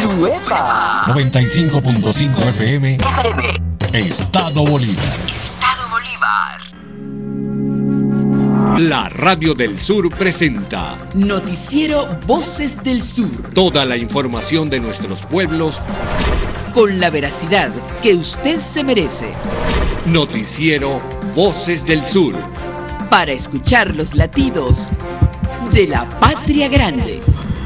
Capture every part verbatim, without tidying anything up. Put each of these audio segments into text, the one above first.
¡Uepa! noventa y cinco punto cinco F M. Estado Bolívar. Estado Bolívar. La Radio del Sur presenta Noticiero Voces del Sur. Toda la información de nuestros pueblos con la veracidad que usted se merece. Noticiero Voces del Sur. Para escuchar los latidos de la patria grande.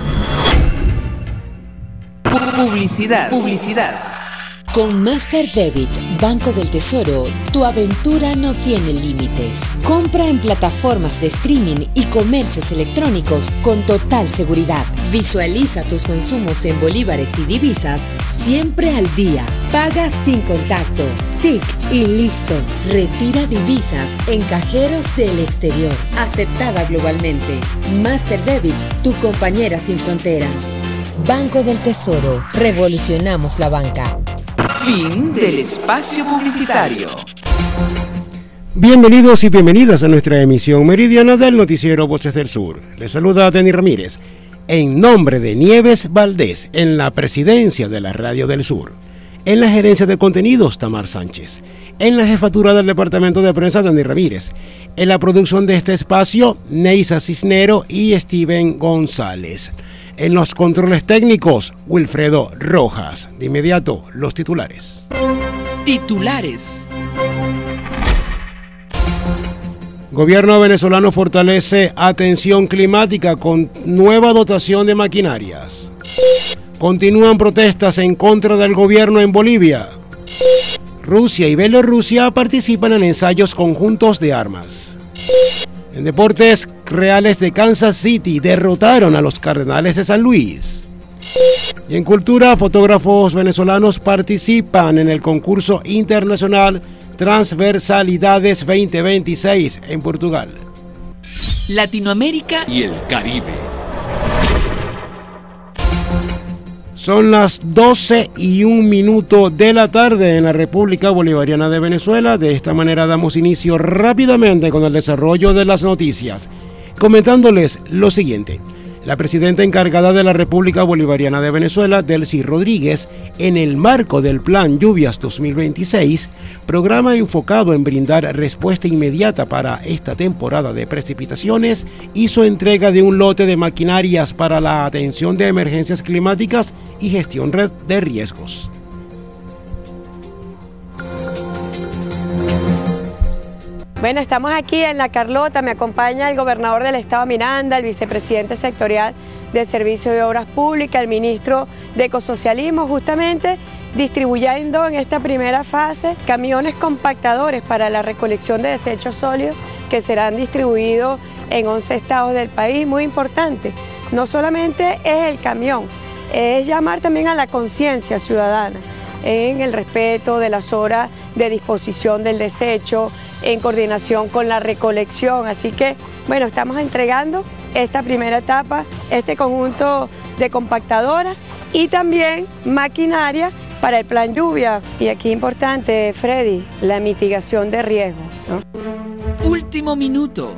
Publicidad. Publicidad. Con Master Debit, Banco del Tesoro, tu aventura no tiene límites. Compra en plataformas de streaming y comercios electrónicos con total seguridad. Visualiza tus consumos en bolívares y divisas siempre al día. Paga sin contacto. Tic y listo. Retira divisas en cajeros del exterior. Aceptada globalmente. Master Debit, tu compañera sin fronteras. Banco del Tesoro. Revolucionamos la banca. Fin del espacio publicitario. Bienvenidos y bienvenidas a nuestra emisión meridiana del noticiero Voces del Sur. Les saluda Denis Ramírez, en nombre de Nieves Valdés, en la presidencia de la Radio del Sur. En la gerencia de contenidos, Tamar Sánchez. En la jefatura del departamento de prensa, Denis Ramírez. En la producción de este espacio, Neisa Cisnero y Steven González. En los controles técnicos, Wilfredo Rojas. De inmediato, los titulares. Titulares. Gobierno venezolano fortalece atención climática con nueva dotación de maquinarias. Continúan protestas en contra del gobierno en Bolivia. Rusia y Bielorrusia participan en ensayos conjuntos de armas. En deportes, Reales de Kansas City derrotaron a los Cardenales de San Luis. Y en cultura, fotógrafos venezolanos participan en el concurso internacional Transversalidades veinte veintiséis en Portugal. Latinoamérica y el Caribe. Son las doce y un minuto de la tarde en la República Bolivariana de Venezuela. De esta manera damos inicio rápidamente con el desarrollo de las noticias, comentándoles lo siguiente. La presidenta encargada de la República Bolivariana de Venezuela, Delcy Rodríguez, en el marco del Plan Lluvias dos mil veintiséis, programa enfocado en brindar respuesta inmediata para esta temporada de precipitaciones, hizo entrega de un lote de maquinarias para la atención de emergencias climáticas y gestión de riesgos. Bueno, estamos aquí en La Carlota, me acompaña el gobernador del estado Miranda, el vicepresidente sectorial de Servicio de Obras Públicas, el ministro de Ecosocialismo, justamente distribuyendo en esta primera fase camiones compactadores para la recolección de desechos sólidos que serán distribuidos en once estados del país, muy importante. No solamente es el camión, es llamar también a la conciencia ciudadana en el respeto de las horas de disposición del desecho, en coordinación con la recolección, así que bueno, estamos entregando esta primera etapa, este conjunto de compactadoras y también maquinaria para el plan lluvia. Y aquí importante, Freddy, la mitigación de riesgo, ¿no? Último minuto.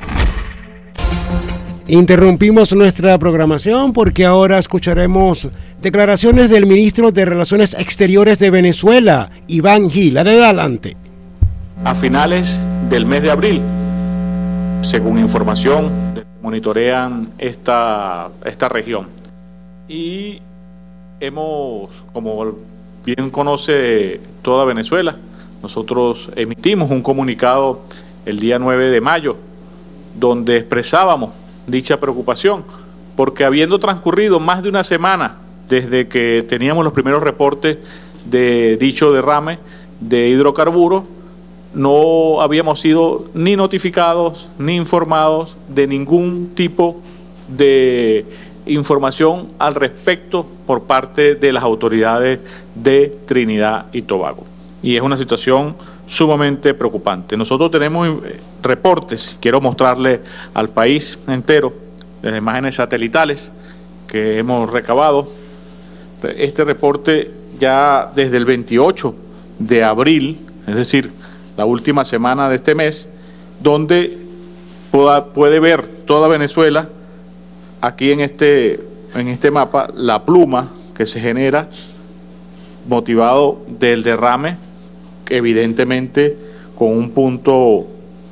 Interrumpimos nuestra programación porque ahora escucharemos declaraciones del ministro de Relaciones Exteriores de Venezuela, Iván Gil. Adelante. A finales del mes de abril, según información, monitorean esta, esta región. Y hemos, como bien conoce toda Venezuela, nosotros emitimos un comunicado el día nueve de mayo, donde expresábamos dicha preocupación, porque habiendo transcurrido más de una semana desde que teníamos los primeros reportes de dicho derrame de hidrocarburos, no habíamos sido ni notificados ni informados de ningún tipo de información al respecto por parte de las autoridades de Trinidad y Tobago. Y es una situación sumamente preocupante. Nosotros tenemos reportes, quiero mostrarle al país entero, las imágenes satelitales que hemos recabado. Este reporte ya desde el veintiocho de abril, es decir, la última semana de este mes, donde pueda, puede ver toda Venezuela, aquí en este, en este mapa, la pluma que se genera motivado del derrame, evidentemente con un punto,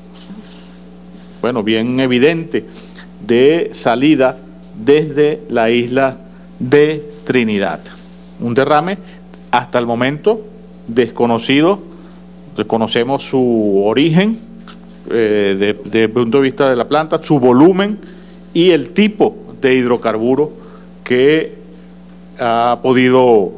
bueno, bien evidente de salida desde la isla de Trinidad. Un derrame hasta el momento desconocido, desconocemos su origen eh, de, desde el punto de vista de la planta, su volumen y el tipo de hidrocarburo que ha podido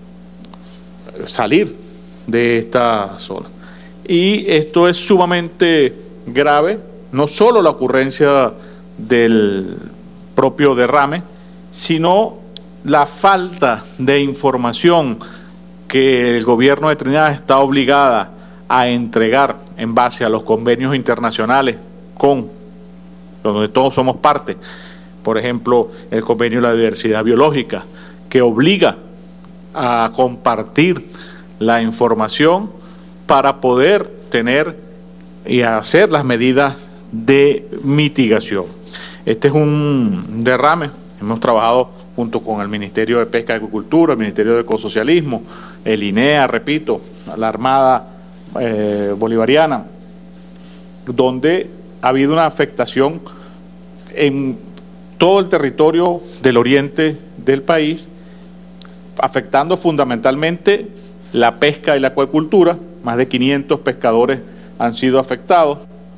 salir de esta zona. Y esto es sumamente grave, no solo la ocurrencia del propio derrame, sino la falta de información que el gobierno de Trinidad está obligada a entregar en base a los convenios internacionales con donde todos somos parte. Por ejemplo, el convenio de la diversidad biológica, que obliga a compartir la información para poder tener y hacer las medidas de mitigación. Este es un derrame. Hemos trabajado junto con el Ministerio de Pesca y Agricultura, el Ministerio de Ecosocialismo, el INEA, repito, la Armada eh, Bolivariana, donde ha habido una afectación en todo el territorio del oriente del país, afectando fundamentalmente la pesca y la acuicultura. Más de quinientos pescadores han sido afectados.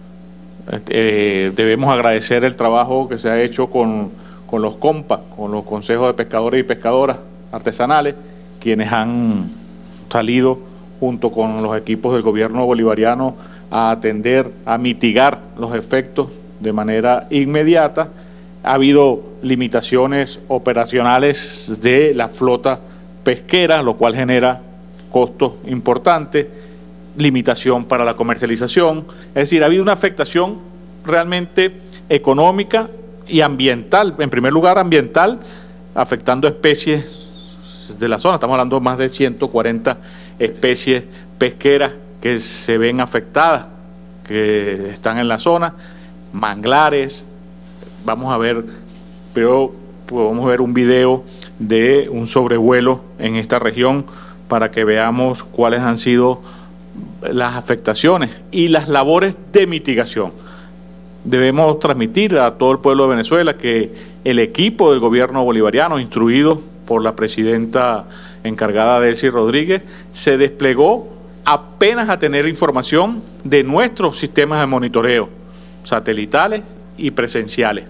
Eh, debemos agradecer el trabajo que se ha hecho con, con los COMPA, con los consejos de pescadores y pescadoras artesanales, quienes han salido junto con los equipos del gobierno bolivariano a atender, a mitigar los efectos de manera inmediata. Ha habido limitaciones operacionales de la flota pesquera, lo cual genera costos importantes, limitación para la comercialización. Es decir, ha habido una afectación realmente económica y ambiental. En primer lugar, ambiental, afectando especies de la zona. Estamos hablando de más de ciento cuarenta especies pesqueras que se ven afectadas, que están en la zona, manglares. Vamos a ver, pero podemos ver un video de un sobrevuelo en esta región para que veamos cuáles han sido las afectaciones y las labores de mitigación. Debemos transmitir a todo el pueblo de Venezuela que el equipo del gobierno bolivariano, instruido por la presidenta encargada Delcy Rodríguez, se desplegó apenas a tener información de nuestros sistemas de monitoreo satelitales y presenciales.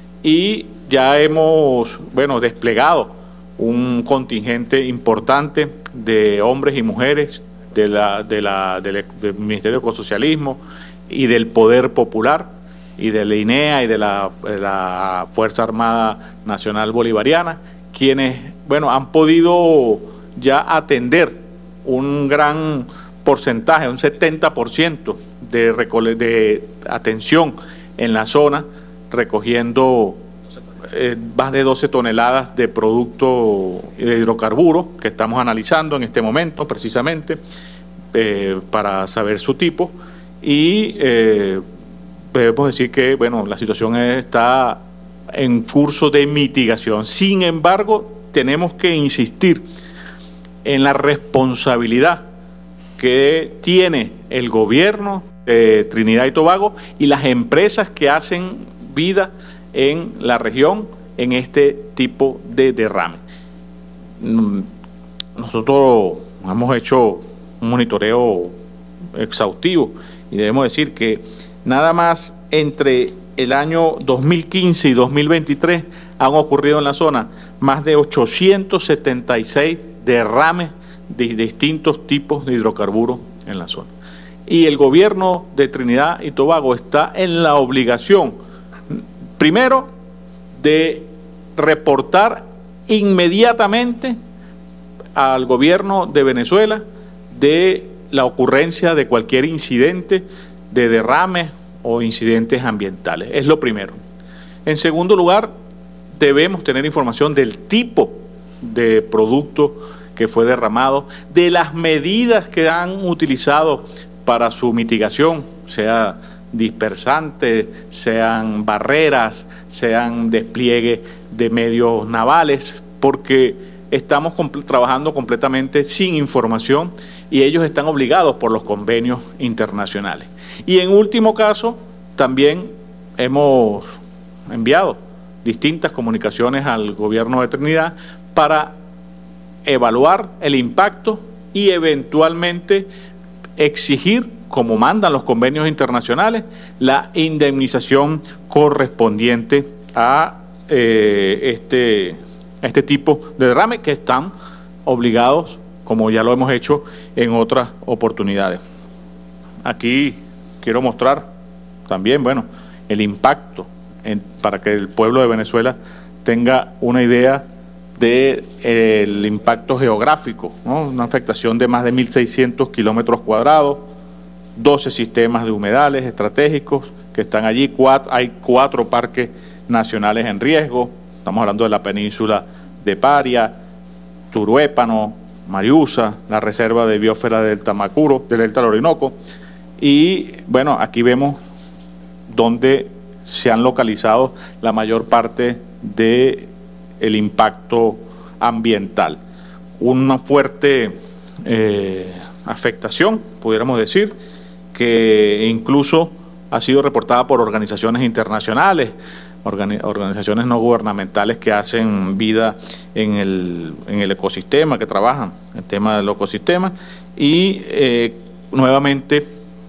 Y ya hemos, bueno, desplegado un contingente importante de hombres y mujeres de la, de la, del, del Ministerio de Ecosocialismo y del Poder Popular y de la INEA y de la, de la Fuerza Armada Nacional Bolivariana, quienes, bueno, han podido ya atender un gran porcentaje, un setenta por ciento de, de atención en la zona, recogiendo eh, más de doce toneladas de producto de hidrocarburos que estamos analizando en este momento precisamente eh, para saber su tipo. Y eh, debemos decir que, bueno, la situación está en curso de mitigación. Sin embargo, tenemos que insistir en la responsabilidad que tiene el gobierno de Trinidad y Tobago y las empresas que hacen vida en la región en este tipo de derrame. Nosotros hemos hecho un monitoreo exhaustivo y debemos decir que nada más entre el año dos mil quince y dos mil veintitrés han ocurrido en la zona más de ochocientos setenta y seis derrames de distintos tipos de hidrocarburos en la zona. Y el gobierno de Trinidad y Tobago está en la obligación, primero, de reportar inmediatamente al gobierno de Venezuela de la ocurrencia de cualquier incidente de derrames o incidentes ambientales. Es lo primero. En segundo lugar, debemos tener información del tipo de producto que fue derramado, de las medidas que han utilizado para su mitigación, sea dispersantes, sean barreras, sean despliegue de medios navales, porque estamos compl- trabajando completamente sin información y ellos están obligados por los convenios internacionales. Y en último caso, también hemos enviado distintas comunicaciones al gobierno de Trinidad para evaluar el impacto y eventualmente exigir, como mandan los convenios internacionales, la indemnización correspondiente a eh, este, este tipo de derrame que están obligados, como ya lo hemos hecho en otras oportunidades. Aquí quiero mostrar también, bueno, el impacto en, para que el pueblo de Venezuela tenga una idea del de impacto geográfico, ¿no? Una afectación de más de mil seiscientos kilómetros cuadrados, doce sistemas de humedales estratégicos que están allí, cuatro, hay cuatro parques nacionales en riesgo, estamos hablando de la península de Paria, Turuépano, Mariusa, la reserva de biosfera del Tamacuro, del Delta del Orinoco, y bueno, aquí vemos donde se han localizado la mayor parte de el impacto ambiental. Una fuerte eh, afectación, pudiéramos decir, que incluso ha sido reportada por organizaciones internacionales, organi- organizaciones no gubernamentales que hacen vida en el, en el ecosistema, que trabajan en el tema del ecosistema, y eh, nuevamente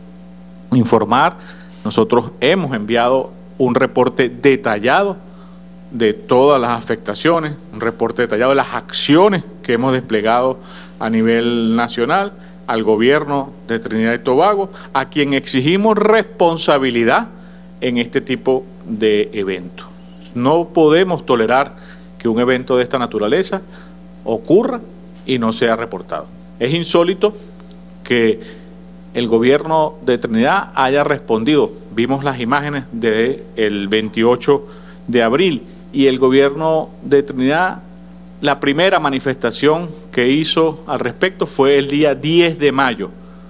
informar, nosotros hemos enviado un reporte detallado de todas las afectaciones, un reporte detallado de las acciones que hemos desplegado a nivel nacional al gobierno de Trinidad y Tobago, a quien exigimos responsabilidad en este tipo de eventos. No podemos tolerar que un evento de esta naturaleza ocurra y no sea reportado. Es insólito que el gobierno de Trinidad haya respondido. Vimos las imágenes del veintiocho de abril y el gobierno de Trinidad, la primera manifestación que hizo al respecto fue el día diez de mayo,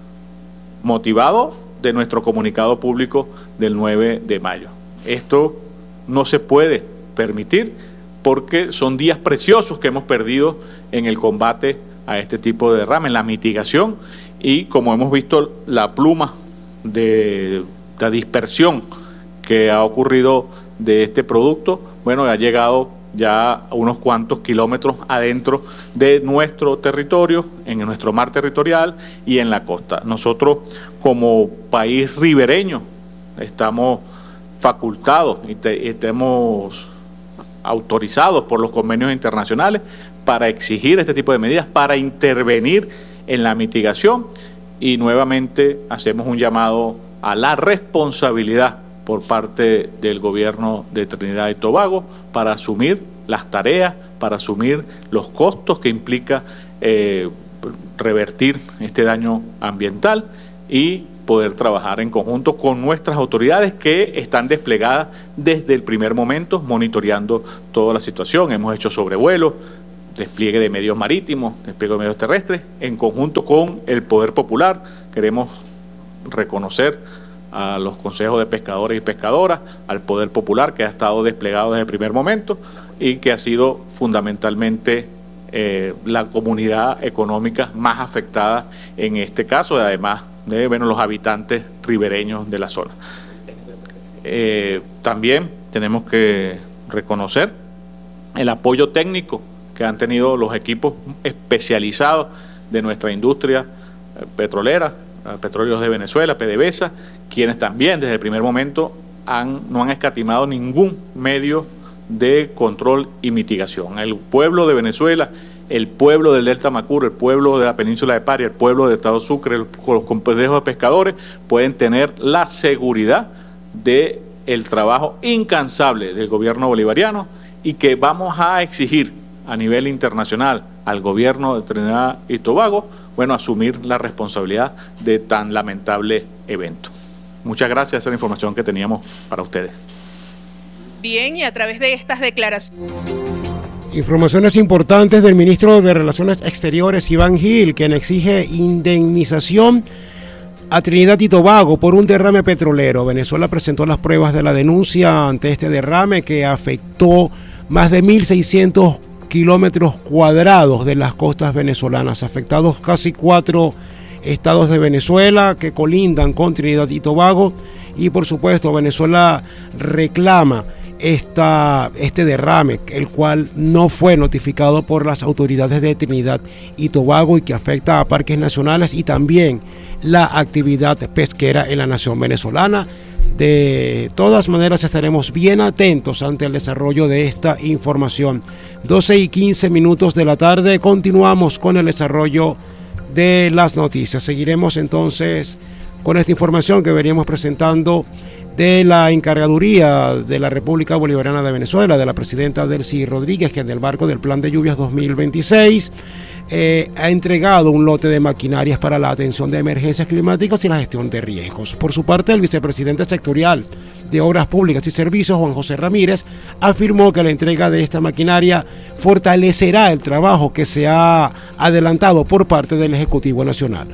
motivado de nuestro comunicado público del nueve de mayo. Esto no se puede permitir porque son días preciosos que hemos perdido en el combate a este tipo de derrame, en la mitigación, y como hemos visto la pluma de la dispersión que ha ocurrido de este producto, bueno, ha llegado ya a unos cuantos kilómetros adentro de nuestro territorio, en nuestro mar territorial y en la costa. Nosotros, como país ribereño, estamos facultados y te, estamos autorizados por los convenios internacionales para exigir este tipo de medidas, para intervenir en la mitigación, y nuevamente hacemos un llamado a la responsabilidad por parte del gobierno de Trinidad y Tobago para asumir las tareas, para asumir los costos que implica eh, revertir este daño ambiental y poder trabajar en conjunto con nuestras autoridades que están desplegadas desde el primer momento, monitoreando toda la situación. Hemos hecho sobrevuelos, despliegue de medios marítimos, despliegue de medios terrestres, en conjunto con el Poder Popular. Queremos reconocer a los consejos de pescadores y pescadoras, al Poder Popular, que ha estado desplegado desde el primer momento y que ha sido fundamentalmente eh, la comunidad económica más afectada en este caso, además de bueno, los habitantes ribereños de la zona. Eh, también tenemos que reconocer el apoyo técnico que han tenido los equipos especializados de nuestra industria petrolera, Petróleos de Venezuela, PDVSA, quienes también desde el primer momento han, no han escatimado ningún medio de control y mitigación. El pueblo de Venezuela, el pueblo del Delta Macuro, el pueblo de la península de Paria, el pueblo del estado Sucre, los complejos de pescadores pueden tener la seguridad de el trabajo incansable del gobierno bolivariano, y que vamos a exigir a nivel internacional al gobierno de Trinidad y Tobago, bueno, asumir la responsabilidad de tan lamentable evento. Muchas gracias, esa es la información que teníamos para ustedes. Bien, y a través de estas declaraciones... Informaciones importantes del ministro de Relaciones Exteriores, Iván Gil, quien exige indemnización a Trinidad y Tobago por un derrame petrolero. Venezuela presentó las pruebas de la denuncia ante este derrame que afectó más de mil seiscientos kilómetros cuadrados de las costas venezolanas, afectados casi cuatro estados de Venezuela que colindan con Trinidad y Tobago, y por supuesto Venezuela reclama esta, este derrame, el cual no fue notificado por las autoridades de Trinidad y Tobago y que afecta a parques nacionales y también la actividad pesquera en la nación venezolana. De todas maneras estaremos bien atentos ante el desarrollo de esta información. doce y quince minutos de la tarde, continuamos con el desarrollo de las noticias. Seguiremos entonces con esta información que veníamos presentando de la encargaduría de la República Bolivariana de Venezuela, de la presidenta Delcy Rodríguez, que en el marco del Plan de Lluvias dos mil veintiséis eh, ha entregado un lote de maquinarias para la atención de emergencias climáticas y la gestión de riesgos. Por su parte, el vicepresidente sectorial de Obras Públicas y Servicios, Juan José Ramírez, afirmó que la entrega de esta maquinaria fortalecerá el trabajo que se ha adelantado por parte del Ejecutivo Nacional.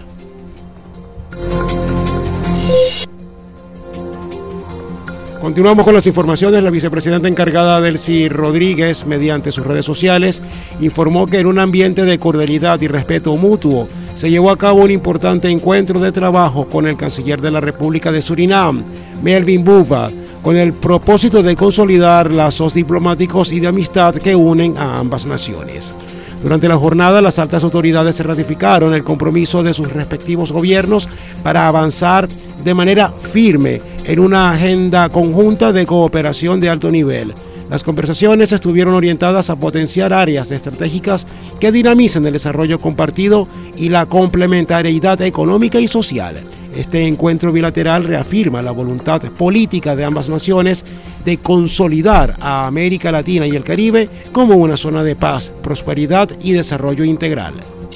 Continuamos con las informaciones. La vicepresidenta encargada Delcy Rodríguez, mediante sus redes sociales, informó que en un ambiente de cordialidad y respeto mutuo se llevó a cabo un importante encuentro de trabajo con el canciller de la República de Surinam, Melvin Buba, con el propósito de consolidar lazos diplomáticos y de amistad que unen a ambas naciones. Durante la jornada, las altas autoridades se ratificaron el compromiso de sus respectivos gobiernos para avanzar de manera firme en una agenda conjunta de cooperación de alto nivel. Las conversaciones estuvieron orientadas a potenciar áreas estratégicas que dinamicen el desarrollo compartido y la complementariedad económica y social. Este encuentro bilateral reafirma la voluntad política de ambas naciones de consolidar a América Latina y el Caribe como una zona de paz, prosperidad y desarrollo integral.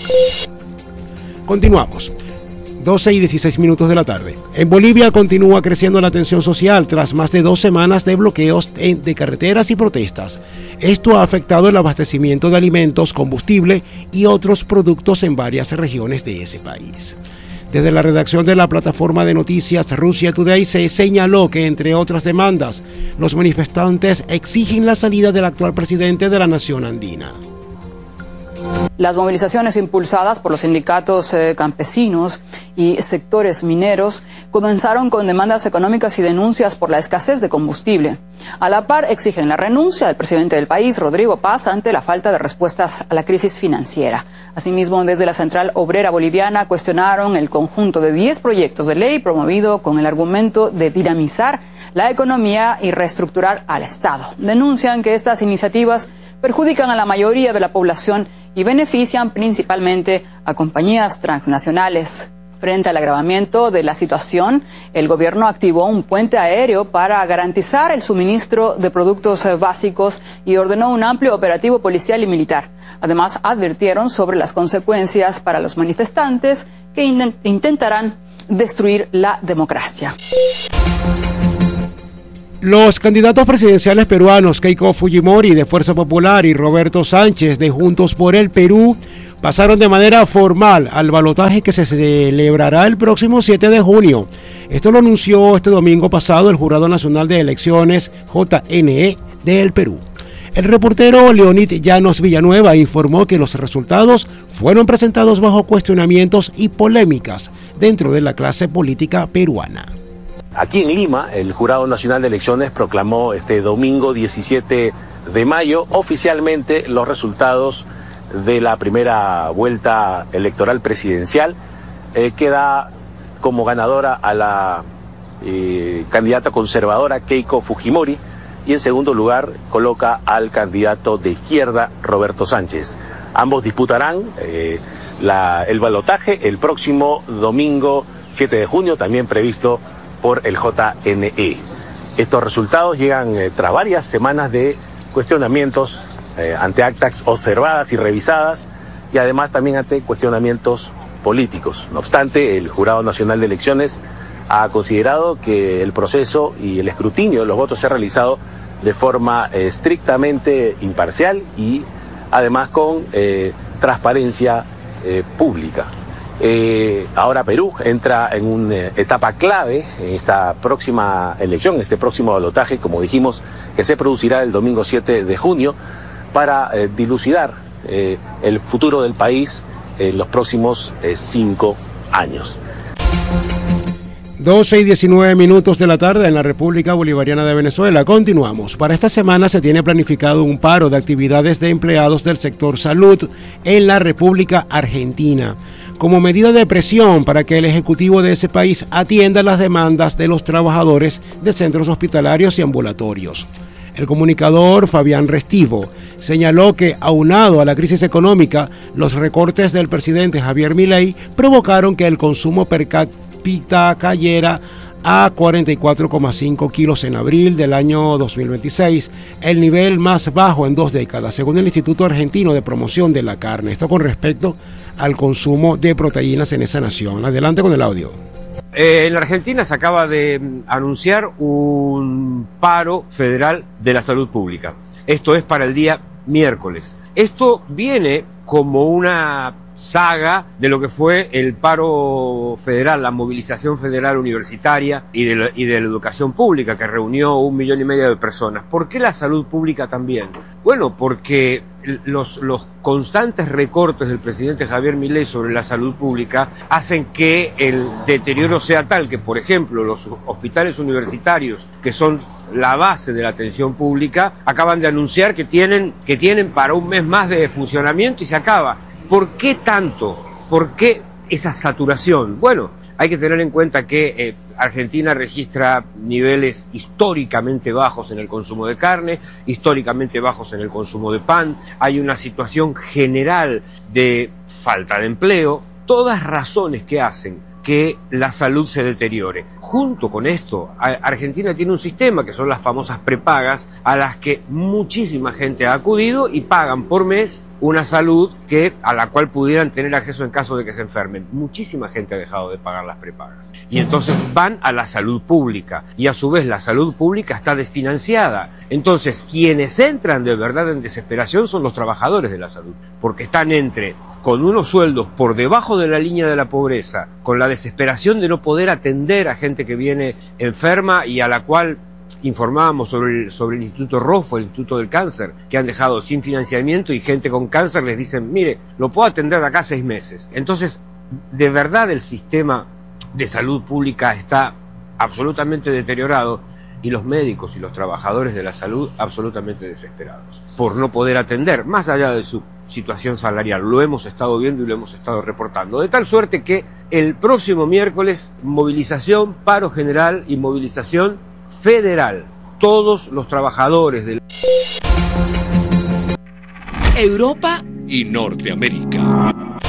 Continuamos. doce y dieciséis minutos de la tarde. En Bolivia continúa creciendo la tensión social tras más de dos semanas de bloqueos de carreteras y protestas. Esto ha afectado el abastecimiento de alimentos, combustible y otros productos en varias regiones de ese país. Desde la redacción de la plataforma de noticias Russia Today se señaló que, entre otras demandas, los manifestantes exigen la salida del actual presidente de la nación andina. Las movilizaciones impulsadas por los sindicatos eh, campesinos y sectores mineros comenzaron con demandas económicas y denuncias por la escasez de combustible. A la par, exigen la renuncia del presidente del país, Rodrigo Paz, ante la falta de respuestas a la crisis financiera. Asimismo, desde la Central Obrera Boliviana cuestionaron el conjunto de diez proyectos de ley promovido con el argumento de dinamizar la economía y reestructurar al Estado. Denuncian que estas iniciativas perjudican a la mayoría de la población y benefician principalmente a compañías transnacionales. Frente al agravamiento de la situación, el gobierno activó un puente aéreo para garantizar el suministro de productos básicos y ordenó un amplio operativo policial y militar. Además, advirtieron sobre las consecuencias para los manifestantes que intentarán destruir la democracia. Los candidatos presidenciales peruanos Keiko Fujimori de Fuerza Popular y Roberto Sánchez de Juntos por el Perú pasaron de manera formal al balotaje que se celebrará el próximo siete de junio. Esto lo anunció este domingo pasado el Jurado Nacional de Elecciones, J N E, del Perú. El reportero Leonid Llanos Villanueva informó que los resultados fueron presentados bajo cuestionamientos y polémicas dentro de la clase política peruana. Aquí en Lima, el Jurado Nacional de Elecciones proclamó este domingo diecisiete de mayo oficialmente los resultados de la primera vuelta electoral presidencial, eh, que da como ganadora a la eh, candidata conservadora Keiko Fujimori y en segundo lugar coloca al candidato de izquierda Roberto Sánchez. Ambos disputarán eh, la, el balotaje el próximo domingo siete de junio, también previsto por el J N E. Estos resultados llegan eh, tras varias semanas de cuestionamientos eh, ante actas observadas y revisadas y además también ante cuestionamientos políticos. No obstante, el Jurado Nacional de Elecciones ha considerado que el proceso y el escrutinio de los votos se ha realizado de forma eh, estrictamente imparcial y además con eh, transparencia eh, pública. Eh, ahora Perú entra en una etapa clave en esta próxima elección, este próximo balotaje, como dijimos, que se producirá el domingo siete de junio, para eh, dilucidar eh, el futuro del país en los próximos eh, cinco años. doce y diecinueve minutos de la tarde en la República Bolivariana de Venezuela. Continuamos. Para esta semana se tiene planificado un paro de actividades de empleados del sector salud en la República Argentina, como medida de presión para que el Ejecutivo de ese país atienda las demandas de los trabajadores de centros hospitalarios y ambulatorios. El comunicador Fabián Restivo señaló que, aunado a la crisis económica, los recortes del presidente Javier Milei provocaron que el consumo per cápita cayera a cuarenta y cuatro coma cinco kilos en abril del año dos mil veintiséis, el nivel más bajo en dos décadas, según el Instituto Argentino de Promoción de la Carne. Esto con respecto al consumo de proteínas en esa nación. Adelante con el audio. Eh, en la Argentina se acaba de anunciar un paro federal de la salud pública. Esto es para el día miércoles. Esto viene como una saga de lo que fue el paro federal, la movilización federal universitaria y de la, y de la educación pública, que reunió un millón y medio de personas. ¿Por qué la salud pública también? Bueno, porque los, los constantes recortes del presidente Javier Milei sobre la salud pública hacen que el deterioro sea tal que, por ejemplo, los hospitales universitarios, que son la base de la atención pública, acaban de anunciar que tienen, que tienen para un mes más de funcionamiento y se acaba. ¿Por qué tanto? ¿Por qué esa saturación? Bueno, hay que tener en cuenta que eh, Argentina registra niveles históricamente bajos en el consumo de carne, históricamente bajos en el consumo de pan, hay una situación general de falta de empleo, todas razones que hacen que la salud se deteriore. Junto con esto, Argentina tiene un sistema que son las famosas prepagas, a las que muchísima gente ha acudido y pagan por mes una salud que a la cual pudieran tener acceso en caso de que se enfermen. Muchísima gente ha dejado de pagar las prepagas y entonces van a la salud pública y a su vez la salud pública está desfinanciada. Entonces quienes entran de verdad en desesperación son los trabajadores de la salud, porque están entre con unos sueldos por debajo de la línea de la pobreza, con la desesperación de no poder atender a gente que viene enferma y a la cual informábamos sobre el, sobre el Instituto Roffo, el Instituto del Cáncer, que han dejado sin financiamiento y gente con cáncer les dicen, mire, lo puedo atender de acá a seis meses. Entonces, de verdad el sistema de salud pública está absolutamente deteriorado y los médicos y los trabajadores de la salud absolutamente desesperados por no poder atender, más allá de su situación salarial. Lo hemos estado viendo y lo hemos estado reportando. De tal suerte que el próximo miércoles, movilización, paro general y movilización federal. Todos los trabajadores del Europa y Norteamérica.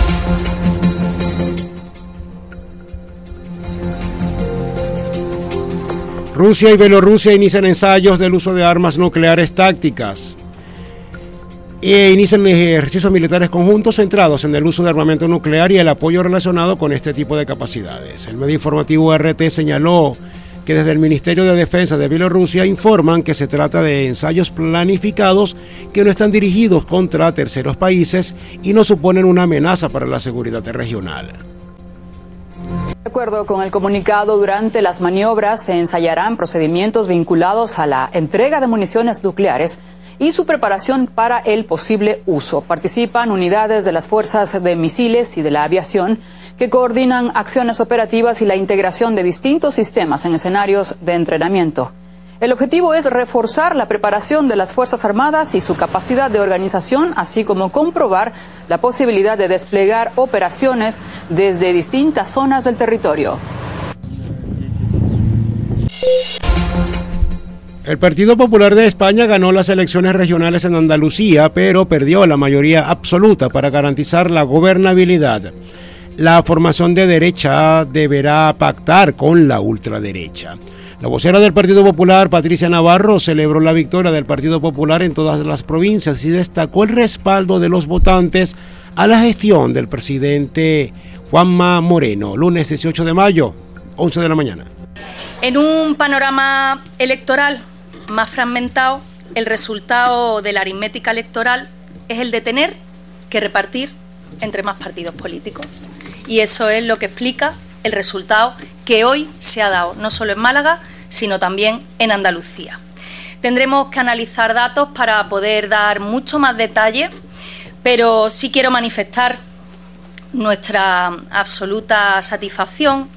Rusia y Bielorrusia inician ensayos del uso de armas nucleares tácticas e inician ejercicios militares conjuntos centrados en el uso de armamento nuclear y el apoyo relacionado con este tipo de capacidades. El medio informativo R T señaló que desde el Ministerio de Defensa de Bielorrusia informan que se trata de ensayos planificados que no están dirigidos contra terceros países y no suponen una amenaza para la seguridad regional. De acuerdo con el comunicado, durante las maniobras se ensayarán procedimientos vinculados a la entrega de municiones nucleares y su preparación para el posible uso. Participan unidades de las fuerzas de misiles y de la aviación que coordinan acciones operativas y la integración de distintos sistemas en escenarios de entrenamiento. El objetivo es reforzar la preparación de las Fuerzas Armadas y su capacidad de organización, así como comprobar la posibilidad de desplegar operaciones desde distintas zonas del territorio. El Partido Popular de España ganó las elecciones regionales en Andalucía, pero perdió la mayoría absoluta para garantizar la gobernabilidad. La formación de derecha deberá pactar con la ultraderecha. La vocera del Partido Popular, Patricia Navarro, celebró la victoria del Partido Popular en todas las provincias y destacó el respaldo de los votantes a la gestión del presidente Juanma Moreno. Lunes dieciocho de mayo, once de la mañana. En un panorama electoral más fragmentado, el resultado de la aritmética electoral es el de tener que repartir entre más partidos políticos. Y eso es lo que explica el resultado que hoy se ha dado, no solo en Málaga, sino también en Andalucía. Tendremos que analizar datos para poder dar mucho más detalle, pero sí quiero manifestar nuestra absoluta satisfacción.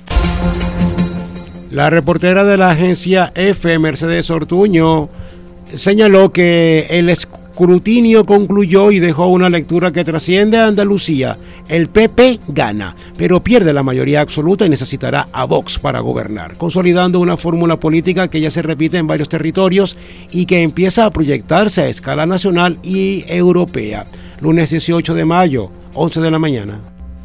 La reportera de la agencia EFE, Mercedes Ortuño, señaló que el escrutinio concluyó y dejó una lectura que trasciende a Andalucía. El P P gana, pero pierde la mayoría absoluta y necesitará a Vox para gobernar, consolidando una fórmula política que ya se repite en varios territorios y que empieza a proyectarse a escala nacional y europea. Lunes dieciocho de mayo, once de la mañana.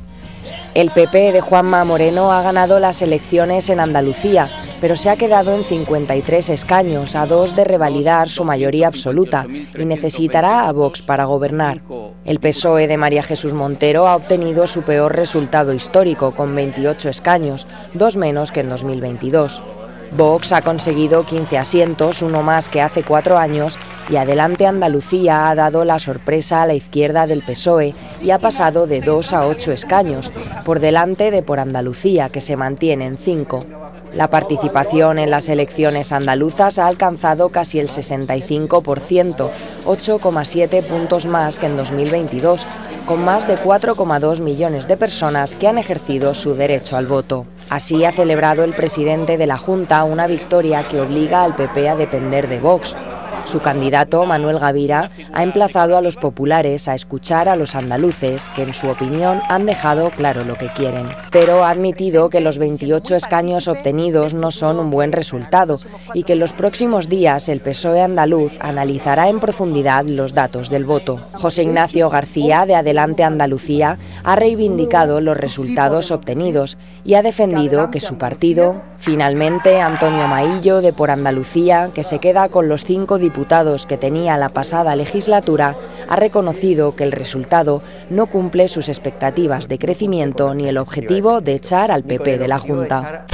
El P P de Juanma Moreno ha ganado las elecciones en Andalucía, pero se ha quedado en cincuenta y tres escaños, a dos de revalidar su mayoría absoluta, y necesitará a Vox para gobernar. El P S O E de María Jesús Montero ha obtenido su peor resultado histórico, con veintiocho escaños, dos menos que en dos mil veintidós. Vox ha conseguido quince asientos, uno más que hace cuatro años, y Adelante Andalucía ha dado la sorpresa a la izquierda del P S O E y ha pasado de dos a ocho escaños, por delante de Por Andalucía, que se mantiene en cinco. La participación en las elecciones andaluzas ha alcanzado casi el sesenta y cinco por ciento, ocho coma siete puntos más que en dos mil veintidós, con más de cuatro coma dos millones de personas que han ejercido su derecho al voto. Así ha celebrado el presidente de la Junta una victoria que obliga al P P a depender de Vox. Su candidato, Manuel Gavira, ha emplazado a los populares a escuchar a los andaluces, que en su opinión han dejado claro lo que quieren. Pero ha admitido que los veintiocho escaños obtenidos no son un buen resultado y que en los próximos días el P S O E andaluz analizará en profundidad los datos del voto. José Ignacio García, de Adelante Andalucía, ha reivindicado los resultados obtenidos y ha defendido que su partido... Finalmente, Antonio Maillo, de Por Andalucía, que se queda con los cinco diputados que tenía la pasada legislatura, ha reconocido que el resultado no cumple sus expectativas de crecimiento ni el objetivo de echar al P P de la Junta.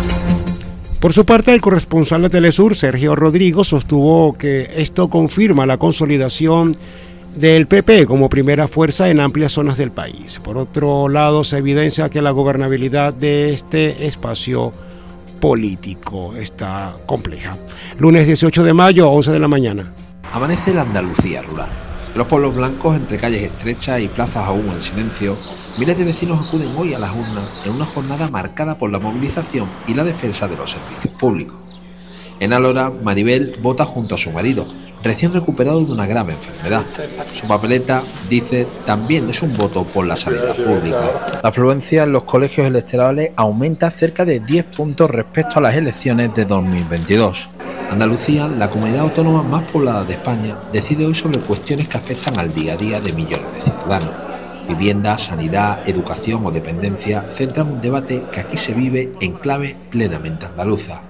Por su parte, el corresponsal de Telesur, Sergio Rodrigo, sostuvo que esto confirma la consolidación del P P como primera fuerza en amplias zonas del país. Por otro lado, se evidencia que la gobernabilidad de este espacio político está compleja. Lunes dieciocho de mayo, once de la mañana. Amanece la Andalucía rural. Los pueblos blancos, entre calles estrechas y plazas aún en silencio, miles de vecinos acuden hoy a las urnas en una jornada marcada por la movilización y la defensa de los servicios públicos. En Alhora, Maribel vota junto a su marido, recién recuperado de una grave enfermedad. Su papeleta, dice, también es un voto por la sanidad pública. La afluencia en los colegios electorales aumenta cerca de diez puntos respecto a las elecciones de dos mil veintidós. Andalucía, la comunidad autónoma más poblada de España, decide hoy sobre cuestiones que afectan al día a día de millones de ciudadanos. Vivienda, sanidad, educación o dependencia centran un debate que aquí se vive en clave plenamente andaluza.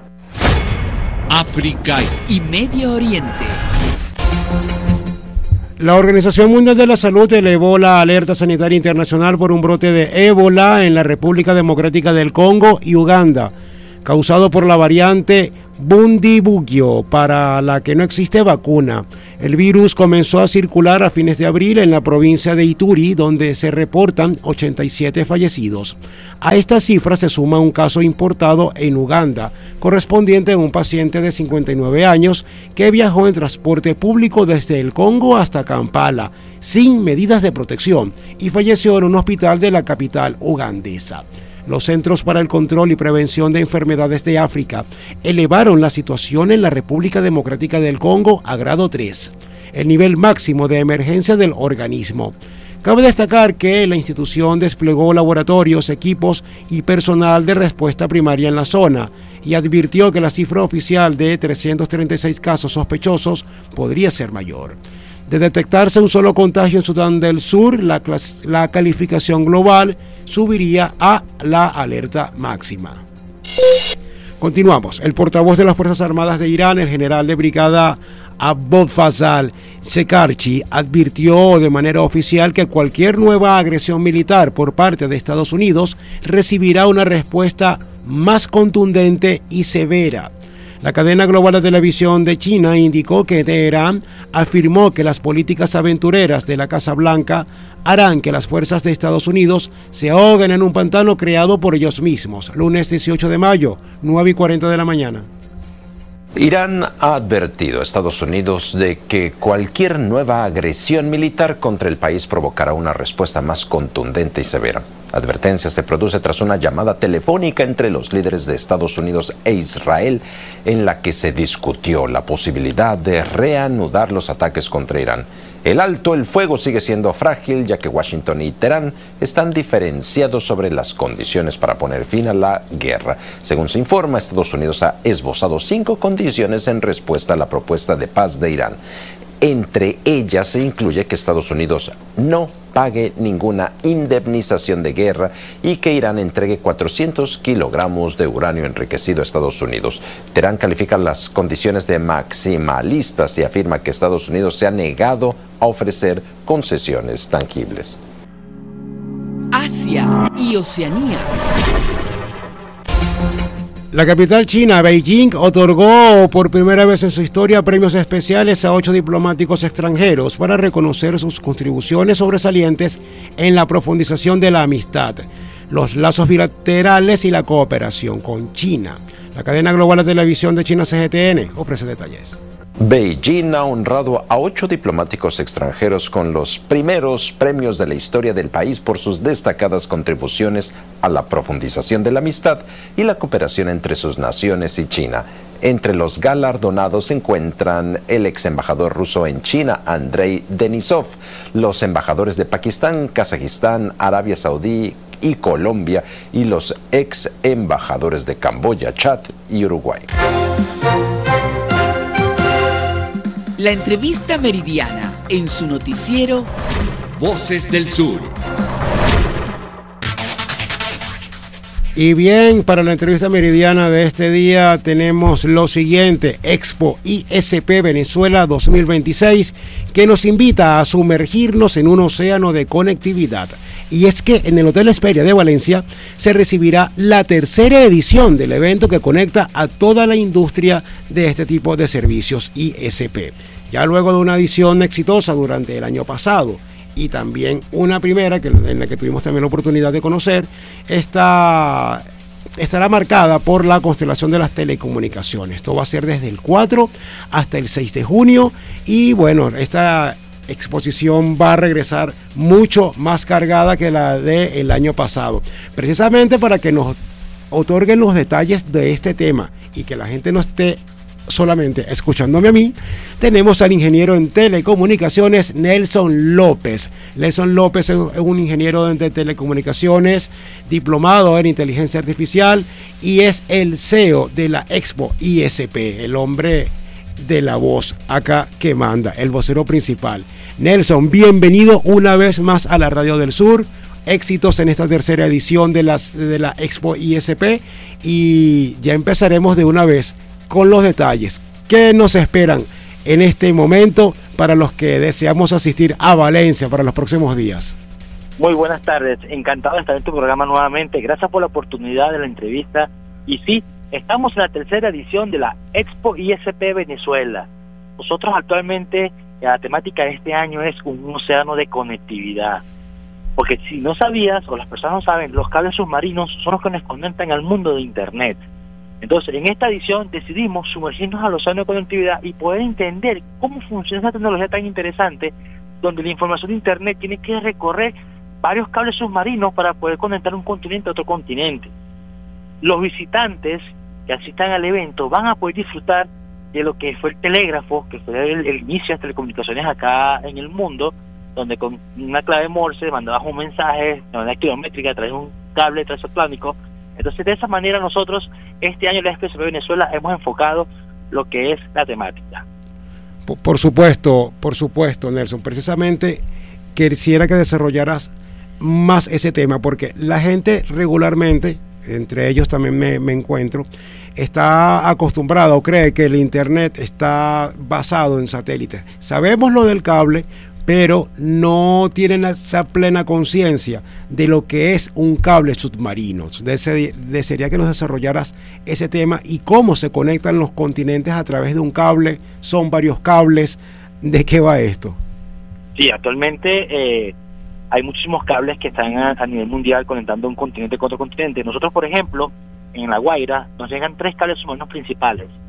África y Medio Oriente. La Organización Mundial de la Salud elevó la alerta sanitaria internacional por un brote de ébola en la República Democrática del Congo y Uganda, causado por la variante Bundibugyo, para la que no existe vacuna. El virus comenzó a circular a fines de abril en la provincia de Ituri, donde se reportan ochenta y siete fallecidos. A esta cifra se suma un caso importado en Uganda, correspondiente a un paciente de cincuenta y nueve años que viajó en transporte público desde el Congo hasta Kampala, sin medidas de protección, y falleció en un hospital de la capital ugandesa. Los Centros para el Control y Prevención de Enfermedades de África elevaron la situación en la República Democrática del Congo a grado tres, el nivel máximo de emergencia del organismo. Cabe destacar que la institución desplegó laboratorios, equipos y personal de respuesta primaria en la zona y advirtió que la cifra oficial de trescientos treinta y seis casos sospechosos podría ser mayor. De detectarse un solo contagio en Sudán del Sur, la, la calificación global subiría a la alerta máxima. Continuamos. El portavoz de las Fuerzas Armadas de Irán, el general de brigada Abolfazl Shekarchi, advirtió de manera oficial que cualquier nueva agresión militar por parte de Estados Unidos recibirá una respuesta más contundente y severa. La cadena global de televisión de China indicó que Teherán afirmó que las políticas aventureras de la Casa Blanca harán que las fuerzas de Estados Unidos se ahoguen en un pantano creado por ellos mismos. Lunes dieciocho de mayo, nueve y cuarenta de la mañana. Irán ha advertido a Estados Unidos de que cualquier nueva agresión militar contra el país provocará una respuesta más contundente y severa. La advertencia se produce tras una llamada telefónica entre los líderes de Estados Unidos e Israel en la que se discutió la posibilidad de reanudar los ataques contra Irán. El alto el fuego sigue siendo frágil, ya que Washington y Teherán están diferenciados sobre las condiciones para poner fin a la guerra. Según se informa, Estados Unidos ha esbozado cinco condiciones en respuesta a la propuesta de paz de Irán. Entre ellas se incluye que Estados Unidos no pague ninguna indemnización de guerra y que Irán entregue cuatrocientos kilogramos de uranio enriquecido a Estados Unidos. Teherán califica las condiciones de maximalistas y afirma que Estados Unidos se ha negado a ofrecer concesiones tangibles. Asia y Oceanía. La capital china, Beijing, otorgó por primera vez en su historia premios especiales a ocho diplomáticos extranjeros para reconocer sus contribuciones sobresalientes en la profundización de la amistad, los lazos bilaterales y la cooperación con China. La cadena global de televisión de China, C G T N, ofrece detalles. Beijing ha honrado a ocho diplomáticos extranjeros con los primeros premios de la historia del país por sus destacadas contribuciones a la profundización de la amistad y la cooperación entre sus naciones y China. Entre los galardonados se encuentran el ex embajador ruso en China, Andrei Denisov, los embajadores de Pakistán, Kazajistán, Arabia Saudí y Colombia, y los ex embajadores de Camboya, Chad y Uruguay. La entrevista meridiana en su noticiero Voces del Sur. Y bien, para la entrevista meridiana de este día tenemos lo siguiente: Expo I S P Venezuela dos mil veintiséis, que nos invita a sumergirnos en un océano de conectividad. Y es que en el Hotel Hesperia de Valencia se recibirá la tercera edición del evento que conecta a toda la industria de este tipo de servicios I S P. Ya luego de una edición exitosa durante el año pasado y también una primera que, en la que tuvimos también la oportunidad de conocer, esta, estará marcada por la constelación de las telecomunicaciones. Esto va a ser desde el cuatro hasta el seis de junio y bueno, esta exposición va a regresar mucho más cargada que la del año pasado, precisamente para que nos otorguen los detalles de este tema y que la gente no esté solamente escuchándome a mí. Tenemos al ingeniero en telecomunicaciones Nelson López. Nelson López es un ingeniero de telecomunicaciones, diplomado en inteligencia artificial y es el C E O de la Expo I S P, el hombre de la voz acá que manda, el vocero principal. Nelson, bienvenido una vez más a la Radio del Sur. Éxitos en esta tercera edición de, las, de la Expo I S P y ya empezaremos de una vez con los detalles. ¿Qué nos esperan en este momento para los que deseamos asistir a Valencia para los próximos días? Muy buenas tardes, encantado de estar en tu programa nuevamente. Gracias por la oportunidad de la entrevista. Y sí, estamos en la tercera edición de la Expo I S P Venezuela. Nosotros actualmente, la temática de este año es un océano de conectividad. Porque si no sabías, o las personas no saben, los cables submarinos son los que nos conectan al mundo de Internet. Entonces, en esta edición decidimos sumergirnos al océano de conectividad y poder entender cómo funciona esta tecnología tan interesante, donde la información de Internet tiene que recorrer varios cables submarinos para poder conectar un continente a otro continente. Los visitantes que asistan al evento van a poder disfrutar de lo que fue el telégrafo, que fue el, el inicio de las telecomunicaciones acá en el mundo, donde con una clave Morse mandabas un mensaje de manera kilométrica a través de un cable transatlántico. Entonces, de esa manera nosotros este año en la Expo I S P Venezuela hemos enfocado lo que es la temática. Por, por supuesto, por supuesto, Nelson. Precisamente quisiera que desarrollaras más ese tema, porque la gente regularmente, entre ellos también me, me encuentro, está acostumbrada o cree que el Internet está basado en satélites. Sabemos lo del cable, pero no tienen esa plena conciencia de lo que es un cable submarino. Desearía que nos desarrollaras ese tema y cómo se conectan los continentes a través de un cable. Son varios cables. ¿De qué va esto? Sí, actualmente eh, hay muchísimos cables que están a, a nivel mundial conectando un continente con otro continente. Nosotros, por ejemplo, en La Guaira nos llegan tres cables submarinos principales.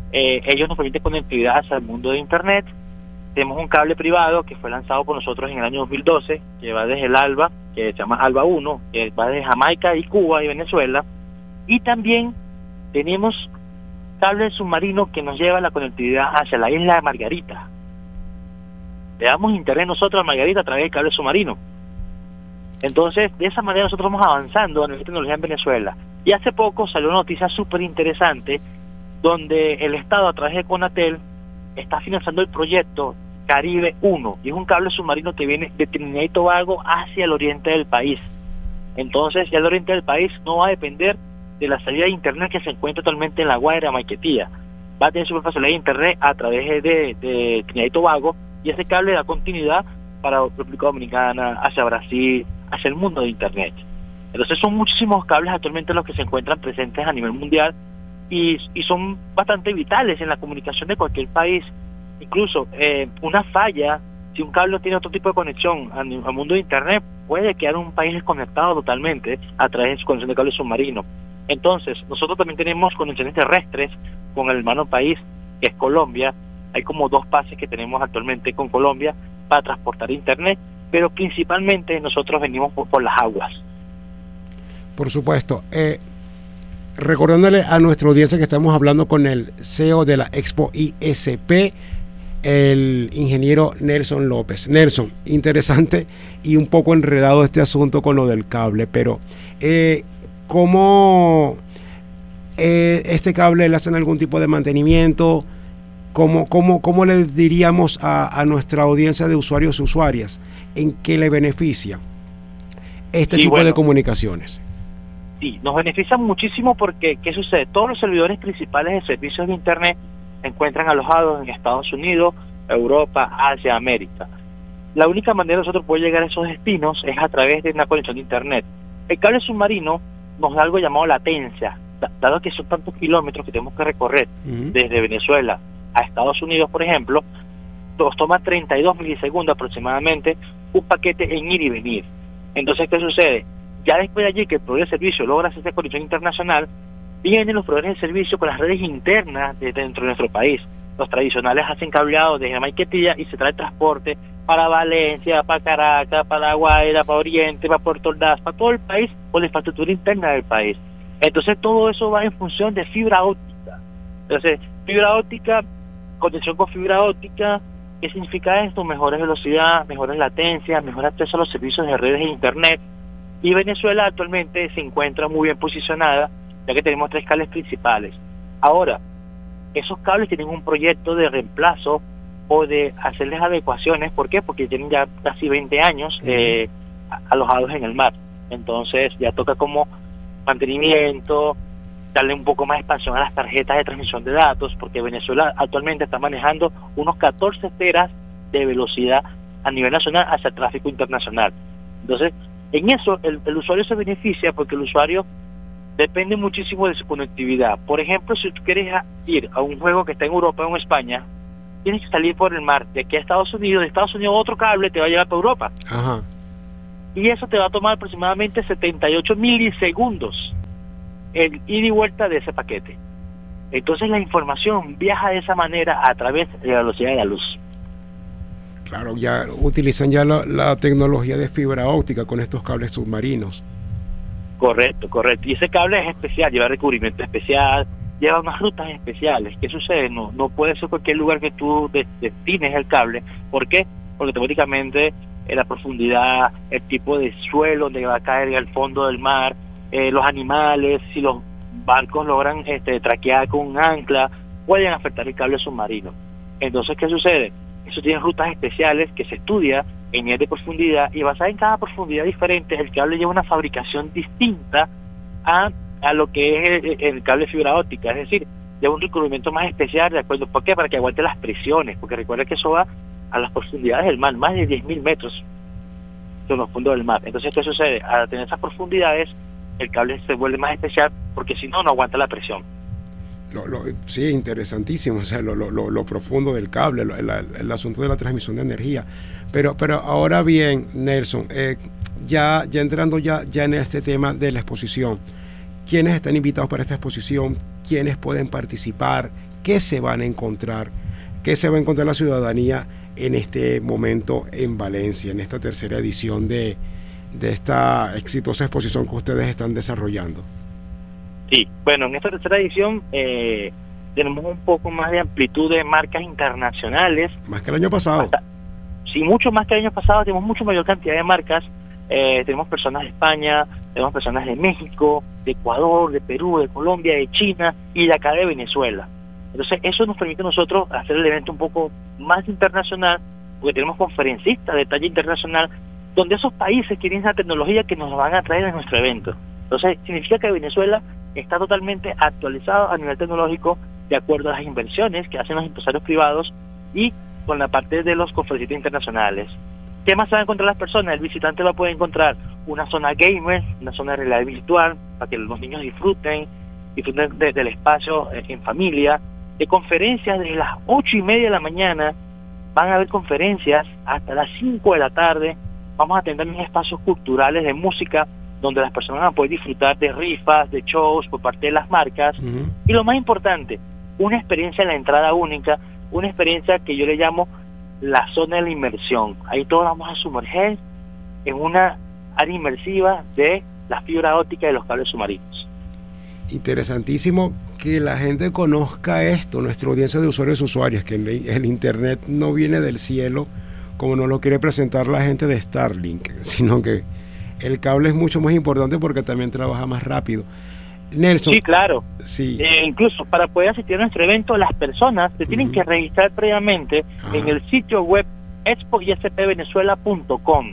Eh, ellos nos permiten conectividad hacia el mundo de Internet. Tenemos un cable privado que fue lanzado por nosotros en el año dos mil doce, que va desde el ALBA, que se llama ALBA uno, que va desde Jamaica y Cuba y Venezuela. Y también tenemos cable submarino que nos lleva la conectividad hacia la isla de Margarita. Le damos internet nosotros a Margarita a través del cable submarino. Entonces, de esa manera nosotros vamos avanzando a nivel de tecnología en Venezuela. Y hace poco salió una noticia súper interesante donde el Estado, a través de Conatel, está financiando el proyecto Caribe uno, y es un cable submarino que viene de Trinidad y Tobago hacia el oriente del país. Entonces, ya el oriente del país no va a depender de la salida de Internet que se encuentra actualmente en La Guaira, Maiquetía. Va a tener super facilidad de Internet a través de, de Trinidad y Tobago, y ese cable da continuidad para República Dominicana, hacia Brasil, hacia el mundo de Internet. Entonces son muchísimos cables actualmente los que se encuentran presentes a nivel mundial y, y son bastante vitales en la comunicación de cualquier país. Incluso eh, una falla, si un cable no tiene otro tipo de conexión al, al mundo de Internet, puede quedar un país desconectado totalmente a través de su conexión de cable submarino. Entonces, nosotros también tenemos conexiones terrestres con el hermano país, que es Colombia. Hay como dos pases que tenemos actualmente con Colombia para transportar Internet, pero principalmente nosotros venimos por, por las aguas. Por supuesto. Eh, recordándole a nuestra audiencia que estamos hablando con el C E O de la Expo I S P, el ingeniero Nelson López. Nelson, interesante y un poco enredado este asunto con lo del cable, pero eh, ¿cómo eh, este cable le hacen algún tipo de mantenimiento? ¿Cómo, cómo, cómo le diríamos a, a nuestra audiencia de usuarios y usuarias en qué le beneficia este sí, tipo bueno, de comunicaciones? Sí, nos beneficia muchísimo porque, ¿qué sucede? Todos los servidores principales de servicios de Internet se encuentran alojados en Estados Unidos, Europa, Asia, América. La única manera de nosotros poder llegar a esos destinos es a través de una conexión de Internet. El cable submarino nos da algo llamado latencia, dado que son tantos kilómetros que tenemos que recorrer uh-huh. desde Venezuela a Estados Unidos, por ejemplo, nos toma treinta y dos milisegundos aproximadamente un paquete en ir y venir. Entonces, ¿qué sucede? Ya después de allí que el proveedor de servicio logra hacer esa conexión internacional, vienen los proveedores de servicio con las redes internas de dentro de nuestro país. Los tradicionales hacen cableado desde Maiquetía y se trae transporte para Valencia, para Caracas, para La Guaira, para Oriente, para Puerto Ordaz, para todo el país, por la infraestructura interna del país. Entonces, todo eso va en función de fibra óptica. Entonces, fibra óptica, conexión con fibra óptica, ¿qué significa esto? Mejores velocidades, mejores latencias, mejor acceso a los servicios de redes de Internet. Y Venezuela actualmente se encuentra muy bien posicionada, ya que tenemos tres cables principales. Ahora, esos cables tienen un proyecto de reemplazo o de hacerles adecuaciones. ¿Por qué? Porque tienen ya casi veinte años eh, alojados en el mar. Entonces ya toca como mantenimiento, darle un poco más de expansión a las tarjetas de transmisión de datos, porque Venezuela actualmente está manejando unos catorce teras de velocidad a nivel nacional hacia el tráfico internacional. Entonces, en eso el, el usuario se beneficia porque el usuario depende muchísimo de su conectividad. Por ejemplo, si tú quieres ir a un juego que está en Europa o en España, tienes que salir por el mar de aquí a Estados Unidos, de Estados Unidos otro cable te va a llevar para Europa. Ajá. Y eso te va a tomar aproximadamente setenta y ocho milisegundos el ida y vuelta de ese paquete. Entonces la información viaja de esa manera a través de la velocidad de la luz. Claro, ya utilizan ya la, la tecnología de fibra óptica con estos cables submarinos. Correcto, correcto. Y ese cable es especial, lleva recubrimiento especial, lleva unas rutas especiales. ¿Qué sucede? No, no puede ser cualquier lugar que tú destines el cable. ¿Por qué? Porque automáticamente eh, la profundidad, el tipo de suelo donde va a caer al fondo del mar, eh, los animales, si los barcos logran este, traquear con un ancla, pueden afectar el cable submarino. Entonces, ¿qué sucede? Eso tiene rutas especiales que se estudia en nivel de profundidad y basada en cada profundidad diferente, el cable lleva una fabricación distinta a, a lo que es el, el cable fibra óptica, es decir, lleva un recubrimiento más especial, ¿de acuerdo? ¿Por qué? Para que aguante las presiones, porque recuerda que eso va a las profundidades del mar, más de diez mil metros en los fondos del mar. Entonces, ¿qué sucede? Al tener esas profundidades, el cable se vuelve más especial porque si no, no aguanta la presión. Lo, lo, sí, interesantísimo, o sea, lo, lo, lo profundo del cable, lo, el, el asunto de la transmisión de energía. Pero, pero ahora bien, Nelson, eh, ya, ya entrando ya, ya en este tema de la exposición, ¿quiénes están invitados para esta exposición? ¿Quiénes pueden participar? ¿qué se van a encontrar? ¿Qué se va a encontrar la ciudadanía en este momento en Valencia, en esta tercera edición de, de esta exitosa exposición que ustedes están desarrollando? Sí, bueno, en esta tercera edición eh, tenemos un poco más de amplitud de marcas internacionales. Más que el año pasado. Hasta, sí, mucho más que el año pasado, tenemos mucho mayor cantidad de marcas. Eh, tenemos personas de España, tenemos personas de México, de Ecuador, de Perú, de Colombia, de China y de acá de Venezuela. Entonces eso nos permite a nosotros hacer el evento un poco más internacional, porque tenemos conferencistas de talla internacional, donde esos países quieren esa tecnología que nos van a traer a nuestro evento. Entonces significa que Venezuela está totalmente actualizado a nivel tecnológico de acuerdo a las inversiones que hacen los empresarios privados y con la parte de los conferencistas internacionales. ¿Qué más se van a encontrar las personas? El visitante va a poder encontrar una zona gamer, una zona de realidad virtual, para que los niños disfruten, disfruten de, del espacio eh, en familia, de conferencias desde las ocho y media de la mañana, van a haber conferencias hasta las cinco de la tarde, vamos a tener espacios culturales de música, donde las personas van a poder disfrutar de rifas, de shows por parte de las marcas, uh-huh. Y lo más importante, una experiencia en la entrada única, una experiencia que yo le llamo la zona de la inmersión. Ahí todos vamos a sumerger en una área inmersiva de la fibra óptica de los cables submarinos. Interesantísimo que la gente conozca esto, nuestra audiencia de usuarios y usuarias, que el, el internet no viene del cielo como nos lo quiere presentar la gente de Starlink, sino que el cable es mucho más importante porque también trabaja más rápido. Nelson. Sí, claro. Sí. Eh, incluso para poder asistir a nuestro evento, las personas se tienen uh-huh. que registrar previamente Ajá. en el sitio web expo i s p venezuela punto com.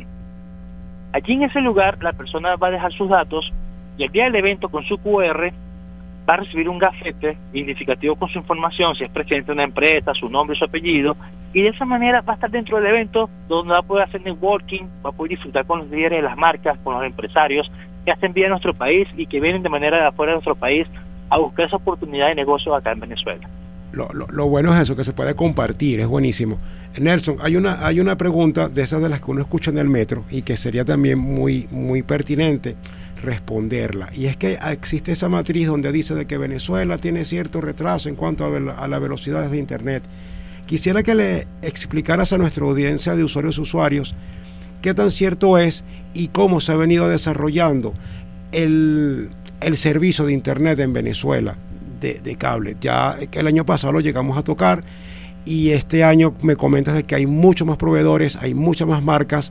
Allí en ese lugar la persona va a dejar sus datos y el día del evento con su cu erre va a recibir un gafete identificativo con su información, si es presidente de una empresa, su nombre y su apellido, y de esa manera va a estar dentro del evento donde va a poder hacer networking, va a poder disfrutar con los líderes de las marcas, con los empresarios que hacen vida en nuestro país y que vienen de manera de afuera de nuestro país a buscar esa oportunidad de negocio acá en Venezuela. Lo, lo, lo bueno es eso, que se puede compartir, es buenísimo. Nelson, hay una hay una pregunta de esas de las que uno escucha en el metro y que sería también muy muy pertinente responderla, y es que existe esa matriz donde dice de que Venezuela tiene cierto retraso en cuanto a, a las velocidades de internet. Quisiera que le explicaras a nuestra audiencia de usuarios y usuarios qué tan cierto es y cómo se ha venido desarrollando el, el servicio de internet en Venezuela de, de cable. Ya el año pasado lo llegamos a tocar y este año me comentas de que hay muchos más proveedores, hay muchas más marcas,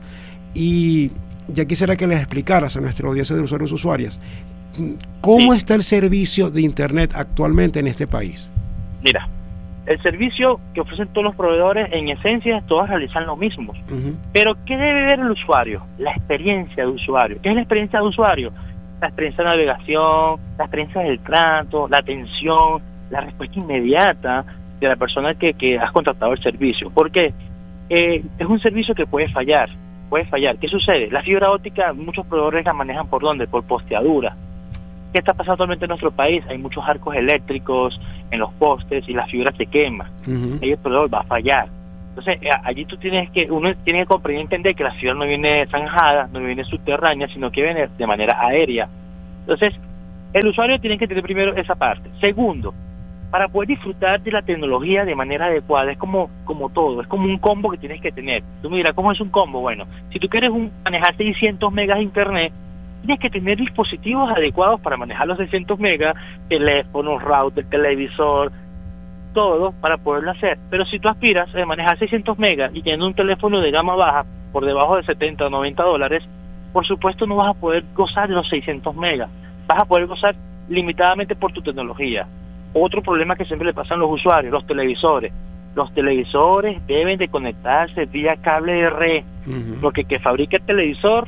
y ya quisiera que les explicaras a nuestra audiencia de usuarios y usuarias cómo sí. está el servicio de internet actualmente en este país. Mira, el servicio que ofrecen todos los proveedores, en esencia, todos realizan lo mismo. Uh-huh. Pero, ¿qué debe ver el usuario? La experiencia de usuario. ¿Qué es la experiencia de usuario? La experiencia de navegación, la experiencia del trato, la atención, la respuesta inmediata de la persona que, que has contratado el servicio. ¿Por qué? Eh, es un servicio que puede fallar. Puede fallar. ¿Qué sucede? La fibra óptica, muchos proveedores la manejan ¿por dónde? Por posteadura. ¿Qué está pasando actualmente en nuestro país? Hay muchos arcos eléctricos en los postes y la fibra se quema. Uh-huh. Ahí el proveedor va a fallar. Entonces, allí tú tienes que, uno tiene que comprender y entender que la fibra no viene zanjada, no viene subterránea, sino que viene de manera aérea. Entonces, el usuario tiene que tener primero esa parte. Segundo, para poder disfrutar de la tecnología de manera adecuada, es como, como todo, es como un combo que tienes que tener. Tú me dirás, ¿cómo es un combo? Bueno, si tú quieres un, manejar seiscientos megas de internet, tienes que tener dispositivos adecuados para manejar los seiscientos megas, teléfono, router, televisor, todo para poderlo hacer. Pero si tú aspiras a manejar seiscientos megas y teniendo un teléfono de gama baja por debajo de setenta o noventa dólares, por supuesto no vas a poder gozar de los seiscientos megas. Vas a poder gozar limitadamente por tu tecnología. Otro problema que siempre le pasan a los usuarios, los televisores. Los televisores deben de conectarse vía cable de red, uh-huh. porque el que fabrica el televisor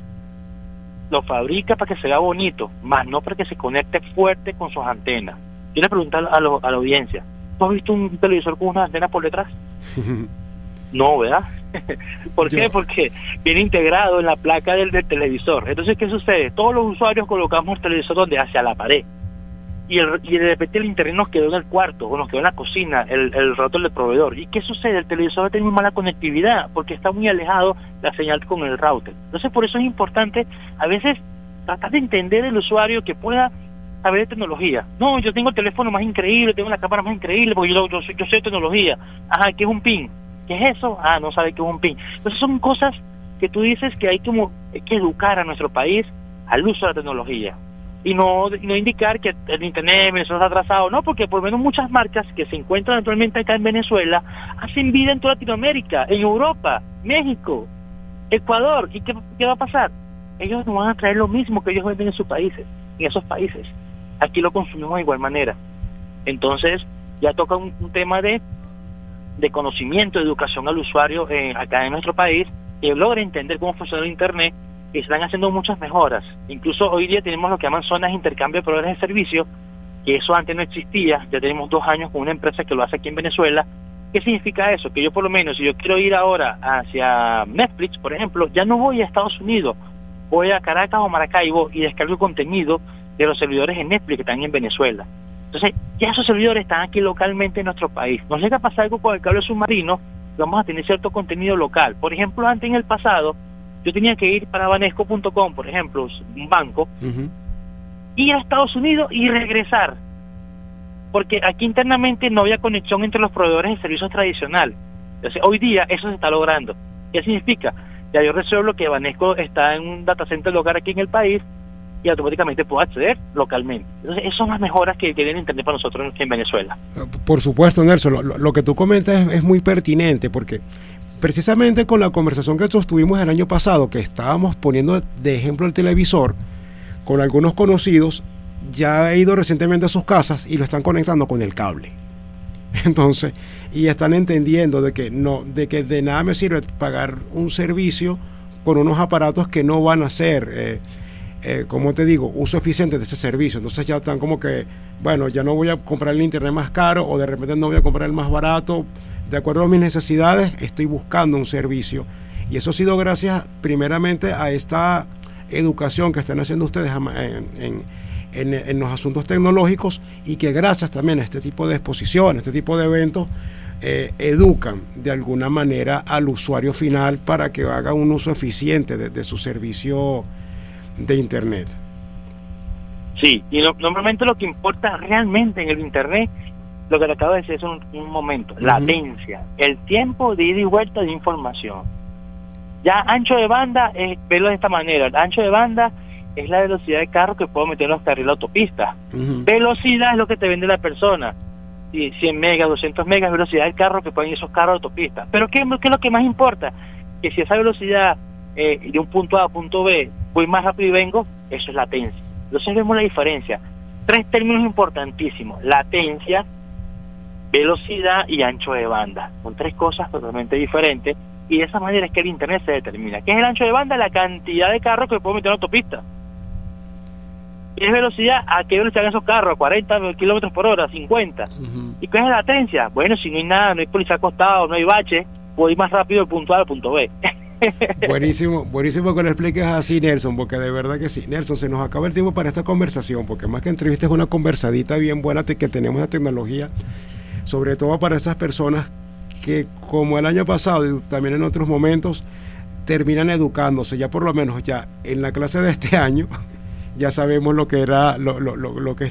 lo fabrica para que se vea bonito, más no para que se conecte fuerte con sus antenas. Yo le pregunto a, lo, a la audiencia, ¿tú has visto un televisor con unas antenas por detrás? No, ¿verdad? ¿Por qué? Porque viene integrado en la placa del, del televisor. Entonces, ¿qué sucede? Todos los usuarios colocamos el televisor donde hacia la pared. Y, el, y de repente el internet nos quedó en el cuarto o nos quedó en la cocina, el, el router del proveedor. ¿Y qué sucede? El televisor tiene muy mala conectividad porque está muy alejado la señal con el router. Entonces por eso es importante a veces tratar de entender el usuario que pueda saber de tecnología. No, yo tengo el teléfono más increíble, tengo la cámara más increíble, porque yo, yo, yo sé de tecnología. Ajá, ¿qué es un pin? ¿Qué es eso? Ah, no sabe qué es un pin. Entonces son cosas que tú dices que hay como hay que educar a nuestro país al uso de la tecnología. Y no, no indicar que el Internet Venezuela está atrasado, no, porque por lo menos muchas marcas que se encuentran actualmente acá en Venezuela hacen vida en toda Latinoamérica, en Europa, México, Ecuador. ¿Y qué, qué va a pasar? Ellos nos van a traer lo mismo que ellos venden en sus países, en esos países. Aquí lo consumimos de igual manera. Entonces, ya toca un, un tema de, de conocimiento, de educación al usuario eh, acá en nuestro país, que logre entender cómo funciona el Internet. Y se están haciendo muchas mejoras. Incluso hoy día tenemos lo que llaman zonas de intercambio de proveedores de servicios, que eso antes no existía. Ya tenemos dos años con una empresa que lo hace aquí en Venezuela. ¿Qué significa eso? Que yo por lo menos, si yo quiero ir ahora hacia Netflix, por ejemplo, ya no voy a Estados Unidos, voy a Caracas o Maracaibo y descargo el contenido de los servidores de Netflix que están en Venezuela. Entonces, ya esos servidores están aquí localmente en nuestro país. Nos llega a pasar algo con el cable submarino, vamos a tener cierto contenido local. Por ejemplo, antes en el pasado, yo tenía que ir para banesco punto com, por ejemplo, un banco, uh-huh. ir a Estados Unidos y regresar. Porque aquí internamente no había conexión entre los proveedores de servicios tradicionales. Entonces, hoy día eso se está logrando. ¿Qué significa? Ya yo resuelvo que Banesco está en un data center local aquí en el país y automáticamente puedo acceder localmente. Entonces, esas son las mejoras que tiene Internet para nosotros en Venezuela. Por supuesto, Nelson, lo, lo que tú comentas es, es muy pertinente, porque precisamente con la conversación que sostuvimos el año pasado, que estábamos poniendo de ejemplo el televisor, con algunos conocidos, ya he ido recientemente a sus casas y lo están conectando con el cable. Entonces, y están entendiendo de que no, de que de nada me sirve pagar un servicio con unos aparatos que no van a ser, eh, eh, como te digo, uso eficiente de ese servicio. Entonces ya están como que, bueno, ya no voy a comprar el internet más caro, o de repente no voy a comprar el más barato. De acuerdo a mis necesidades, estoy buscando un servicio. Y eso ha sido gracias primeramente a esta educación que están haciendo ustedes en, en, en, en los asuntos tecnológicos, y que gracias también a este tipo de exposiciones, este tipo de eventos, eh, educan de alguna manera al usuario final para que haga un uso eficiente de, de su servicio de Internet. Sí, y lo, normalmente lo que importa realmente en el Internet, lo que le acabo de decir es un, un momento, uh-huh. latencia, el tiempo de ida y vuelta de información. Ya ancho de banda, es verlo de esta manera, el ancho de banda es la velocidad de carro que puedo meter en los carriles de autopista. Uh-huh. Velocidad es lo que te vende la persona. Y cien megas, doscientos megas, velocidad del carro que pueden esos carros de autopista. Pero ¿qué, qué es lo que más importa? Que si esa velocidad eh, de un punto A a punto B voy más rápido y vengo, eso es latencia. Entonces vemos la diferencia. Tres términos importantísimos: latencia, velocidad y ancho de banda. Son tres cosas totalmente diferentes, y de esa manera es que el Internet se determina. ¿Qué es el ancho de banda? La cantidad de carros que puedo meter en autopista. ¿Qué es velocidad? ¿A qué velocidad van esos carros? ¿A cuarenta kilómetros por hora? ¿cincuenta? Uh-huh. ¿Y qué es la latencia? Bueno, si no hay nada, no hay policía acostado, no hay bache, puedo ir más rápido del punto A al punto B. Buenísimo, buenísimo que lo expliques así, Nelson, porque de verdad que sí. Nelson, se nos acaba el tiempo para esta conversación, porque más que entrevista es una conversadita bien buena que tenemos de tecnología, sobre todo para esas personas que, como el año pasado y también en otros momentos, terminan educándose. Ya por lo menos ya en la clase de este año ya sabemos lo que era lo, lo, lo, lo que